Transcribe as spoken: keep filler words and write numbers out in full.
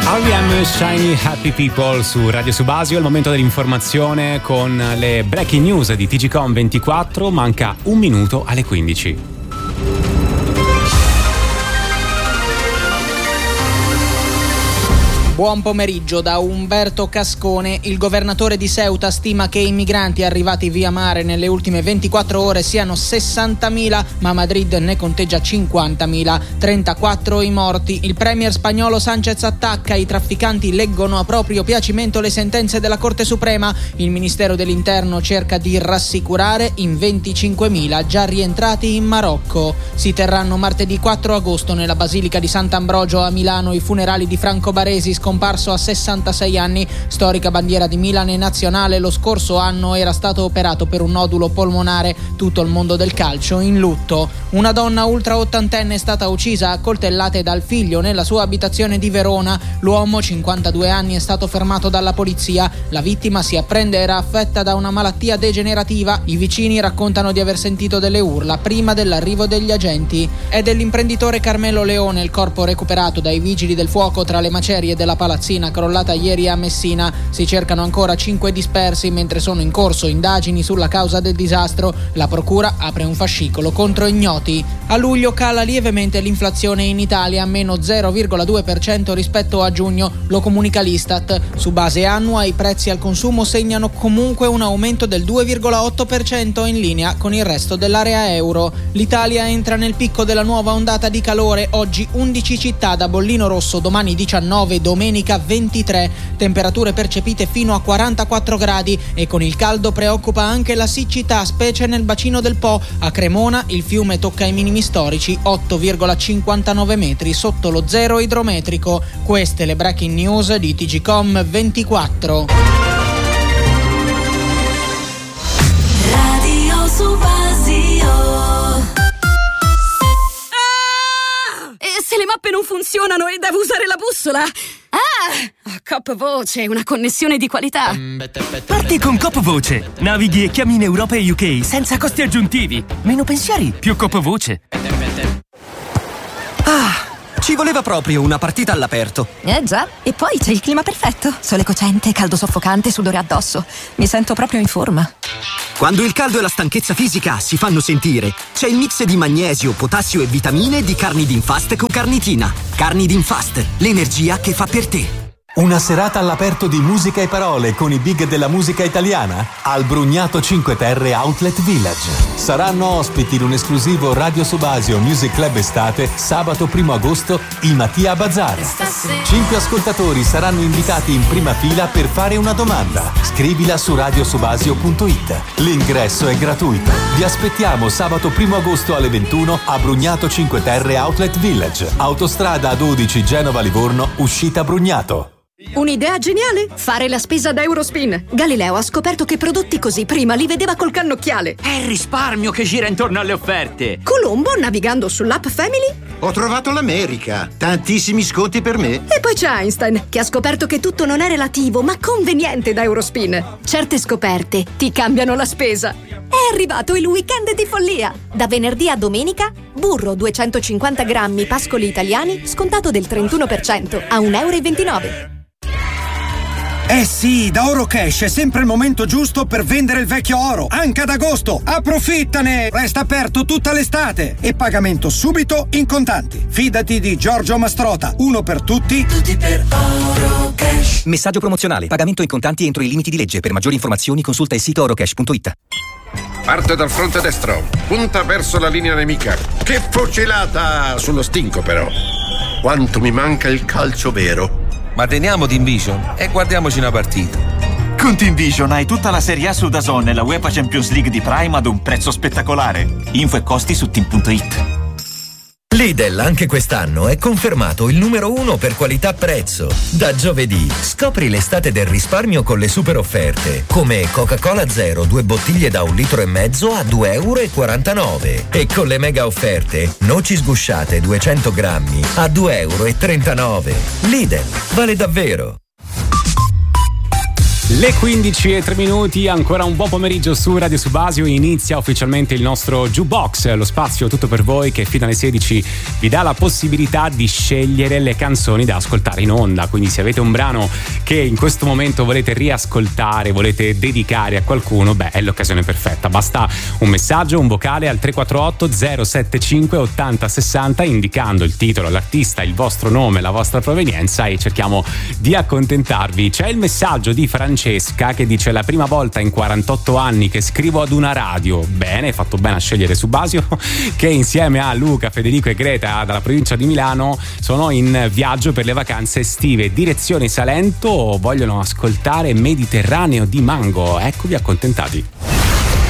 R E M Shiny Happy People su Radio Subasio. È il momento dell'informazione con le breaking news di T G Com ventiquattro. Manca un minuto alle quindici. Buon pomeriggio da Umberto Cascone. Il governatore di Ceuta stima che i migranti arrivati via mare nelle ultime ventiquattro ore siano sessantamila, ma Madrid ne conteggia cinquantamila. trentaquattro i morti. Il premier spagnolo Sánchez attacca. I trafficanti leggono a proprio piacimento le sentenze della Corte Suprema. Il Ministero dell'Interno cerca di rassicurare in venticinquemila già rientrati in Marocco. Si terranno martedì quattro agosto nella Basilica di Sant'Ambrogio a Milano i funerali di Franco Baresi, scomparso a sessantasei anni, storica bandiera di Milan e nazionale. Lo scorso anno era stato operato per un nodulo polmonare. Tutto il mondo del calcio in lutto. Una donna ultra ottantenne è stata uccisa a coltellate dal figlio nella sua abitazione di Verona. L'uomo, cinquantadue anni, è stato fermato dalla polizia. La vittima, si apprende, era affetta da una malattia degenerativa. I vicini raccontano di aver sentito delle urla prima dell'arrivo degli agenti. È dell'imprenditore Carmelo Leone il corpo recuperato dai vigili del fuoco tra le macerie della palazzina crollata ieri a Messina. Si cercano ancora cinque dispersi mentre sono in corso indagini sulla causa del disastro. La procura apre un fascicolo contro ignoti. A luglio cala lievemente l'inflazione in Italia, meno zero virgola due per cento rispetto a giugno, lo comunica l'Istat. Su base annua i prezzi al consumo segnano comunque un aumento del due virgola otto per cento in linea con il resto dell'area euro. L'Italia entra nel picco della nuova ondata di calore. Oggi undici città da bollino rosso, domani diciannove, domenica ventitré, temperature percepite fino a quarantaquattro gradi, e con il caldo preoccupa anche la siccità, specie nel bacino del Po. A Cremona il fiume tocca i minimi storici, otto virgola cinquantanove metri sotto lo zero idrometrico. Queste le breaking news di T G Com ventiquattro. Radio Subasio. Ah! E se le mappe non funzionano e devo usare la bussola? Ah! Coop Voce, una connessione di qualità. Parti con Coop Voce. Navighi e chiami in Europa e U K senza costi aggiuntivi. Meno pensieri, più Coop Voce. Ah, ci voleva proprio una partita all'aperto. Eh già, e poi c'è il clima perfetto. Sole cocente, caldo soffocante, sudore addosso. Mi sento proprio in forma. Quando il caldo e la stanchezza fisica si fanno sentire, c'è il mix di magnesio, potassio e vitamine di Carnidinfast con carnitina. Carnidinfast, l'energia che fa per te. Una serata all'aperto di musica e parole con i big della musica italiana al Brugnato Cinque Terre Outlet Village. Saranno ospiti in un esclusivo Radio Subasio Music Club Estate sabato primo agosto i Mattia Bazar. Cinque ascoltatori saranno invitati in prima fila per fare una domanda. Scrivila su radiosubasio punto it. L'ingresso è gratuito. Vi aspettiamo sabato primo agosto alle ventuno a Brugnato Cinque Terre Outlet Village. Autostrada A dodici Genova-Livorno, uscita Brugnato. Un'idea geniale? Fare la spesa da Eurospin. Galileo ha scoperto che prodotti così prima li vedeva col cannocchiale. È il risparmio che gira intorno alle offerte. Colombo, navigando sull'app Family, ho trovato l'America. Tantissimi sconti per me. E poi c'è Einstein, che ha scoperto che tutto non è relativo, ma conveniente da Eurospin. Certe scoperte ti cambiano la spesa. È arrivato il weekend di follia. Da venerdì a domenica, burro duecentocinquanta grammi pascoli italiani, scontato del trentuno per cento a un euro e ventinove. Eh sì, da Oro Cash è sempre il momento giusto per vendere il vecchio oro, anche ad agosto. Approfittane! Resta aperto tutta l'estate e pagamento subito in contanti. Fidati di Giorgio Mastrota, uno per tutti, tutti per Oro Cash. Messaggio promozionale, pagamento in contanti entro i limiti di legge. Per maggiori informazioni consulta il sito orocash punto it. Parte dal fronte destro, punta verso la linea nemica. Che fucilata sullo stinco però. Quanto mi manca il calcio vero. Ma teniamo Team Vision e guardiamoci una partita. Con Team Vision hai tutta la Serie A su DAZN e la UEFA Champions League di Prime ad un prezzo spettacolare. Info e costi su team punto it. Lidl anche quest'anno è confermato il numero uno per qualità-prezzo. Da giovedì scopri l'estate del risparmio con le super offerte, come Coca-Cola Zero due bottiglie da un litro e mezzo a due euro e quarantanove, e con le mega offerte noci sgusciate duecento grammi a due euro e trentanove. Lidl, vale davvero. Le quindici e tre minuti, ancora un buon pomeriggio su Radio Subasio. Inizia ufficialmente il nostro Jukebox, lo spazio tutto per voi che fino alle sedici vi dà la possibilità di scegliere le canzoni da ascoltare in onda. Quindi se avete un brano che in questo momento volete riascoltare, volete dedicare a qualcuno, beh, è l'occasione perfetta. Basta un messaggio, un vocale al tre quattro otto zero sette cinque otto zero sei zero indicando il titolo, l'artista, il vostro nome, la vostra provenienza e cerchiamo di accontentarvi. C'è il messaggio di Francesca che dice: la prima volta in quarantotto anni che scrivo ad una radio. Bene, hai fatto bene a scegliere Subasio, che insieme a Luca, Federico e Greta dalla provincia di Milano sono in viaggio per le vacanze estive direzione Salento, vogliono ascoltare Mediterraneo di Mango. Eccovi accontentati.